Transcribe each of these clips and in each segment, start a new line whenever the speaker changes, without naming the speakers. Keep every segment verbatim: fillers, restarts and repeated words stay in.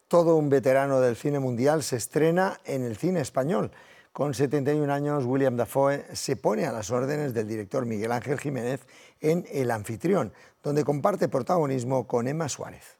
Todo un veterano del cine mundial se estrena en el cine español. Con setenta y un años, William Dafoe se pone a las órdenes del director Miguel Ángel Jiménez en El Anfitrión, donde comparte protagonismo con Emma Suárez.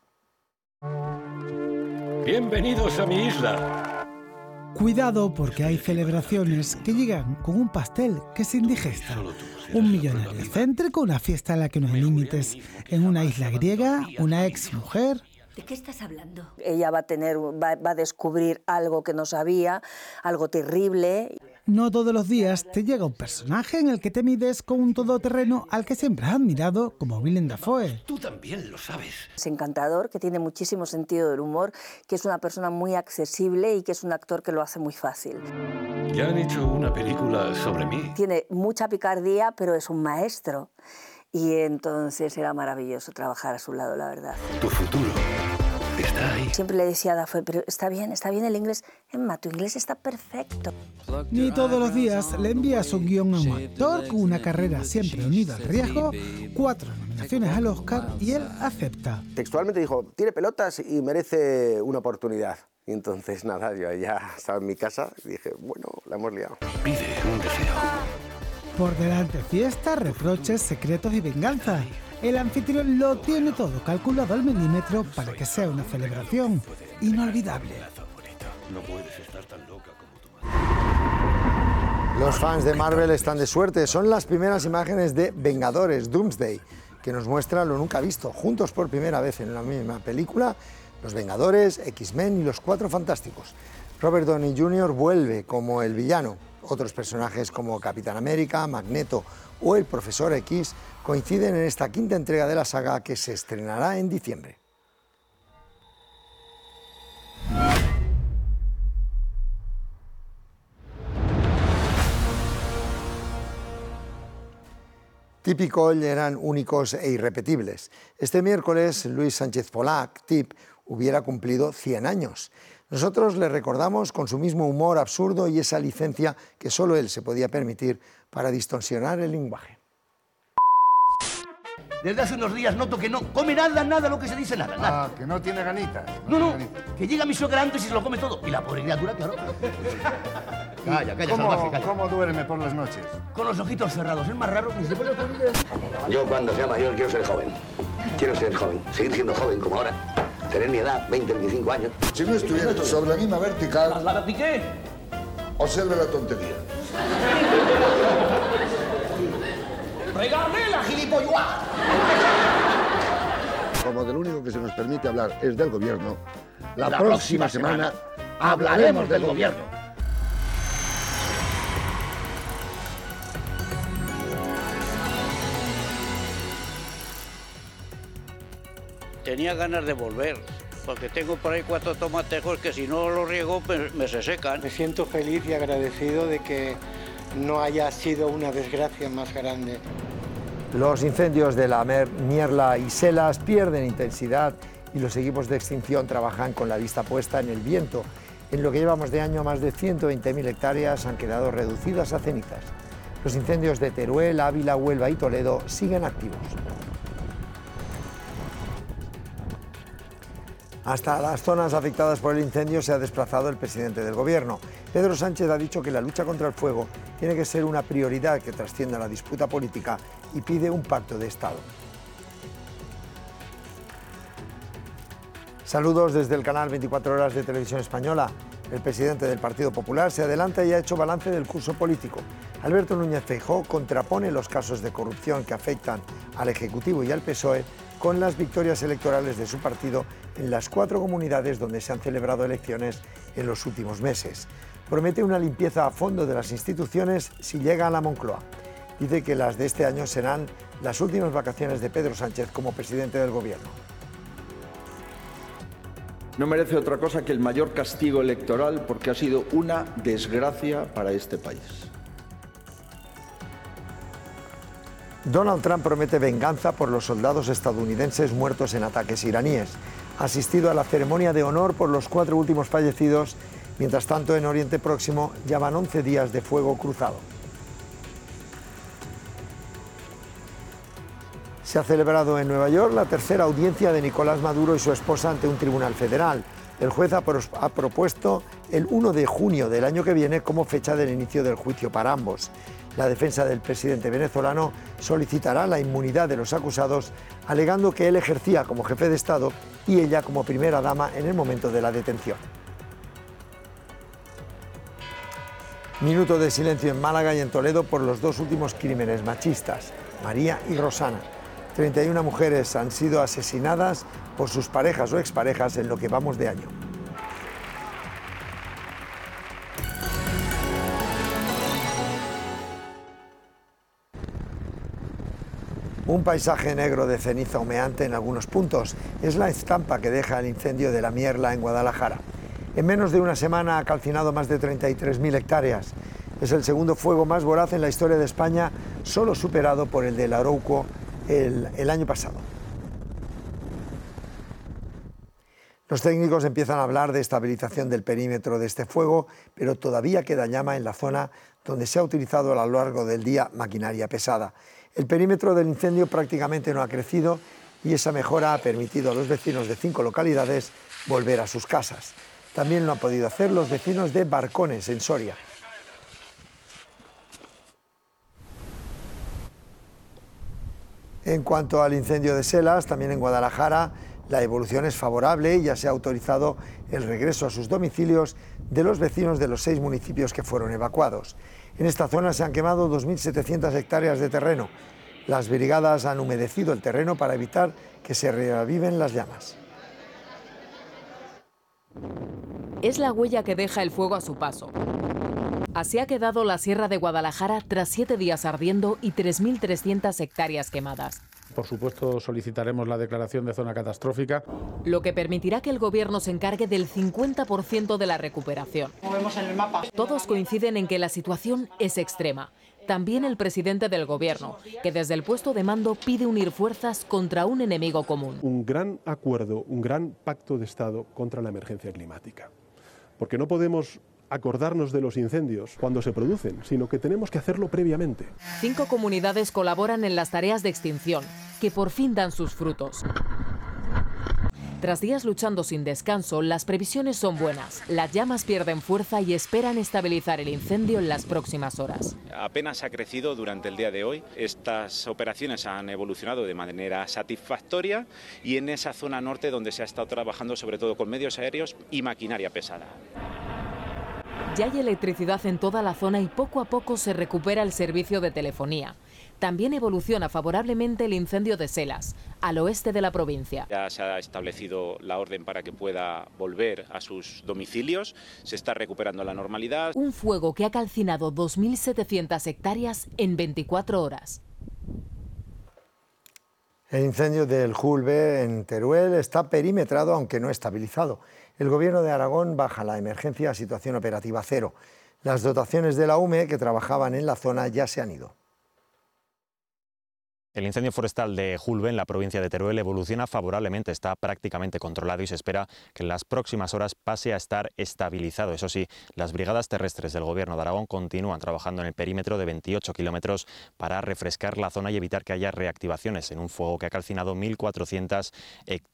Bienvenidos a mi isla.
Cuidado, porque hay celebraciones que llegan con un pastel que se indigesta. Un millonario excéntrico, una fiesta en la que no hay límites. En una isla griega, una ex mujer.
¿De qué estás hablando?
Ella va a tener, va, va a descubrir algo que no sabía, algo terrible.
No todos los días te llega un personaje en el que te mides con un todoterreno al que siempre has admirado, como Willem Dafoe.
Tú también lo sabes.
Es encantador, que tiene muchísimo sentido del humor, que es una persona muy accesible y que es un actor que lo hace muy fácil.
Ya han hecho una película sobre mí.
Tiene mucha picardía, pero es un maestro. Y entonces era maravilloso trabajar a su lado, la verdad.
Tu futuro está ahí.
Siempre le decía a Dafoe, pero está bien, está bien el inglés. Emma, tu inglés está perfecto.
Ni todos los días le envías un guión a un actor con una carrera siempre unida al riesgo, cuatro nominaciones al Oscar y él acepta.
Textualmente dijo, tiene pelotas y merece una oportunidad. Y entonces nada, yo ya estaba en mi casa y dije, bueno, la hemos liado.
Pide un deseo.
Por delante fiesta, reproches, secretos y venganza. El Anfitrión lo tiene todo calculado al milímetro para que sea una celebración inolvidable.
No puedes estar tan loca como tu madre.
Los fans de Marvel están de suerte. Son las primeras imágenes de Vengadores Doomsday, que nos muestra lo nunca visto, juntos por primera vez en la misma película, los Vengadores, X-Men y los Cuatro Fantásticos. Robert Downey junior vuelve como el villano. Otros personajes como Capitán América, Magneto o el Profesor X coinciden en esta quinta entrega de la saga que se estrenará en diciembre. Típico eran únicos e irrepetibles. Este miércoles, Luis Sánchez Polac, Tip, hubiera cumplido cien años. Nosotros le recordamos con su mismo humor absurdo y esa licencia que solo él se podía permitir para distorsionar el lenguaje.
Desde hace unos días noto que no come nada, nada, lo que se dice, nada, nada.
Ah, que no tiene ganitas.
No, no,
tiene ganitas.
que llega mi suegra antes y se lo come todo. Y la pobre criatura, claro. Calla, calla,
¿Cómo,
salvaje, calla.
¿Cómo duerme por las noches?
Con los ojitos cerrados, es más raro que se pone otra vida.
Yo cuando sea mayor quiero ser joven. Quiero ser joven, seguir siendo joven como ahora. Tener mi edad, veinte, veinticinco años.
Si no estuvieras sobre la misma vertical...
¿La piqué?
Observe la tontería.
¡Regálame la gilipollas!
Como del único que se nos permite hablar es del gobierno, la,
la
próxima, próxima semana, semana hablaremos del gobierno.
Tenía ganas de volver, porque tengo por ahí cuatro tomatejos que si no los riego me, me se secan.
Me siento feliz y agradecido de que no haya sido una desgracia más grande.
Los incendios de la Mer, Nierla y Selas pierden intensidad y los equipos de extinción trabajan con la vista puesta en el viento. En lo que llevamos de año, más de ciento veinte mil hectáreas han quedado reducidas a cenizas. Los incendios de Teruel, Ávila, Huelva y Toledo siguen activos. Hasta las zonas afectadas por el incendio se ha desplazado el presidente del Gobierno. Pedro Sánchez ha dicho que la lucha contra el fuego tiene que ser una prioridad que trascienda la disputa política y pide un pacto de Estado. Saludos desde el canal veinticuatro horas de Televisión Española. El presidente del Partido Popular se adelanta y ha hecho balance del curso político. Alberto Núñez Feijóo contrapone los casos de corrupción que afectan al Ejecutivo y al P S O E con las victorias electorales de su partido en las cuatro comunidades donde se han celebrado elecciones en los últimos meses. Promete una limpieza a fondo de las instituciones si llega a la Moncloa. Dice que las de este año serán las últimas vacaciones de Pedro Sánchez como presidente del Gobierno.
No merece otra cosa que el mayor castigo electoral porque ha sido una desgracia para este país.
Donald Trump promete venganza por los soldados estadounidenses muertos en ataques iraníes. Ha asistido a la ceremonia de honor por los cuatro últimos fallecidos. Mientras tanto, en Oriente Próximo ya van once días de fuego cruzado. Se ha celebrado en Nueva York la tercera audiencia de Nicolás Maduro y su esposa ante un tribunal federal. El juez ha, pro ha propuesto el uno de junio del año que viene como fecha del inicio del juicio para ambos. La defensa del presidente venezolano solicitará la inmunidad de los acusados, alegando que él ejercía como jefe de Estado y ella como primera dama en el momento de la detención. Minuto de silencio en Málaga y en Toledo por los dos últimos crímenes machistas, María y Rosana. treinta y una mujeres han sido asesinadas por sus parejas o exparejas en lo que vamos de año. Un paisaje negro de ceniza humeante en algunos puntos es la estampa que deja el incendio de la Mierla en Guadalajara. En menos de una semana ha calcinado más de treinta y tres mil hectáreas. Es el segundo fuego más voraz en la historia de España, solo superado por el de Arauco el, el año pasado. Los técnicos empiezan a hablar de estabilización del perímetro de este fuego, pero todavía queda llama en la zona donde se ha utilizado a lo largo del día maquinaria pesada. El perímetro del incendio prácticamente no ha crecido y esa mejora ha permitido a los vecinos de cinco localidades volver a sus casas. También lo han podido hacer los vecinos de Barcones, en Soria. En cuanto al incendio de Selas, también en Guadalajara, la evolución es favorable y ya se ha autorizado el regreso a sus domicilios de los vecinos de los seis municipios que fueron evacuados. En esta zona se han quemado dos mil setecientas hectáreas de terreno. Las brigadas han humedecido el terreno para evitar que se reaviven las llamas.
Es la huella que deja el fuego a su paso. Así ha quedado la Sierra de Guadalajara tras siete días ardiendo y tres mil trescientas hectáreas quemadas.
Por supuesto, solicitaremos la declaración de zona catastrófica.
Lo que permitirá que el Gobierno se encargue del cincuenta por ciento de la recuperación.
Como vemos en el mapa.
Todos coinciden en que la situación es extrema. También el presidente del Gobierno, que desde el puesto de mando pide unir fuerzas contra un enemigo común.
Un gran acuerdo, un gran pacto de Estado contra la emergencia climática. Porque no podemos acordarnos de los incendios cuando se producen, sino que tenemos que hacerlo previamente.
Cinco comunidades colaboran en las tareas de extinción, que por fin dan sus frutos. Tras días luchando sin descanso, las previsiones son buenas. Las llamas pierden fuerza y esperan estabilizar el incendio en las próximas horas.
Apenas ha crecido durante el día de hoy. Estas operaciones han evolucionado de manera satisfactoria y en esa zona norte donde se ha estado trabajando sobre todo con medios aéreos y maquinaria pesada.
Ya hay electricidad en toda la zona y poco a poco se recupera el servicio de telefonía. También evoluciona favorablemente el incendio de Selas, al oeste de la provincia.
Ya se ha establecido la orden para que pueda volver a sus domicilios, se está recuperando la normalidad.
Un fuego que ha calcinado dos mil setecientas hectáreas en veinticuatro horas.
El incendio del Julbe en Teruel está perimetrado, aunque no estabilizado. El Gobierno de Aragón baja la emergencia a situación operativa cero. Las dotaciones de la U M E que trabajaban en la zona ya se han ido.
El incendio forestal de Julbe, en la provincia de Teruel, evoluciona favorablemente, está prácticamente controlado y se espera que en las próximas horas pase a estar estabilizado. Eso sí, las brigadas terrestres del Gobierno de Aragón continúan trabajando en el perímetro de veintiocho kilómetros para refrescar la zona y evitar que haya reactivaciones en un fuego que ha calcinado mil cuatrocientas hectáreas.